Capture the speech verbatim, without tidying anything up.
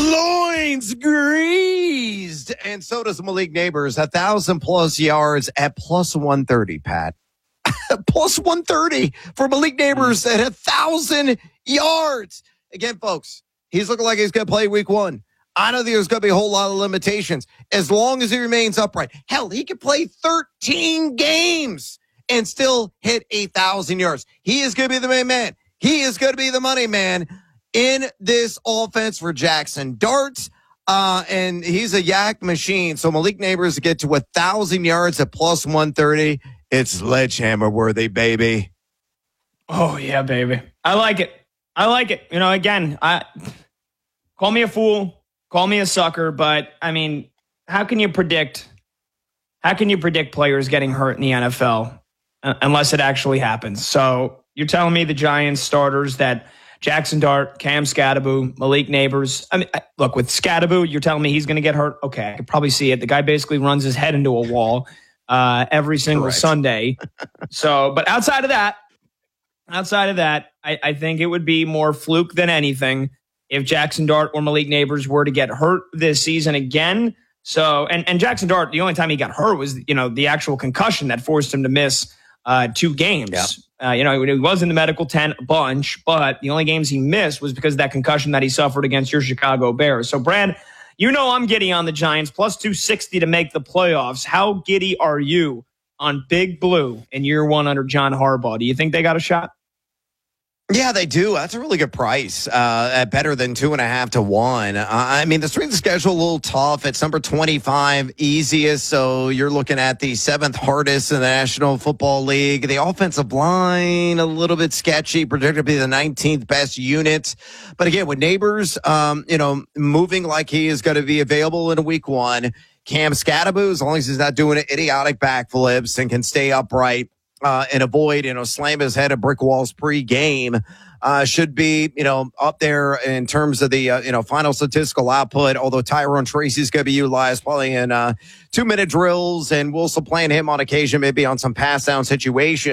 loins greased. And so does Malik Neighbors. A thousand plus yards at plus one thirty, Pat. Plus one thirty for Malik Neighbors at a thousand yards. Again, folks, he's looking like he's going to play week one. I don't think there's going to be a whole lot of limitations as long as he remains upright. Hell, he could play thirteen games and still hit a thousand yards. He is going to be the main man. He is going to be the money man in this offense for Jackson Dart. Uh, and he's a yak machine. So Malik Neighbors to get to a thousand yards at plus one thirty. It's sledgehammer worthy, baby. Oh, yeah, baby. I like it. I like it. You know, again, I call me a fool, call me a sucker, but I mean, how can you predict how can you predict players getting hurt in the N F L uh, unless it actually happens? So you're telling me the Giants starters that Jackson Dart, Cam Scatterbo, Malik Neighbors. I mean, look, with Scatterbo, you're telling me he's going to get hurt? Okay, I could probably see it. The guy basically runs his head into a wall uh, every single Correct. Sunday. So, but outside of that, outside of that, I, I think it would be more fluke than anything if Jackson Dart or Malik Neighbors were to get hurt this season again. So, and, and Jackson Dart, the only time he got hurt was, you know, the actual concussion that forced him to miss uh, two games. Yeah. Uh, you know, he was in the medical tent a bunch, but the only games he missed was because of that concussion that he suffered against your Chicago Bears. So, Brad, you know I'm giddy on the Giants, plus two sixty to make the playoffs. How giddy are you on Big Blue in year one under John Harbaugh? Do you think they got a shot? Yeah, they do. That's a really good price. Uh, at better than two and a half to one. Uh, I mean, the strength of schedule a little tough. It's number twenty-five, easiest. So you're looking at the seventh hardest in the National Football League. The offensive line a little bit sketchy, predicted to be the nineteenth best unit. But again, with Neighbors, um, you know, moving like he is going to be available in a week one. Cam Scatterbo, as long as he's not doing idiotic backflips and can stay upright. Uh, and avoid, you know, slam his head at brick walls pre-game, uh, should be, you know, up there in terms of the, uh, you know, final statistical output, although Tyrone Tracy's going to be utilized probably in uh, two-minute drills, and Wilson playing him on occasion, maybe on some pass-down situations.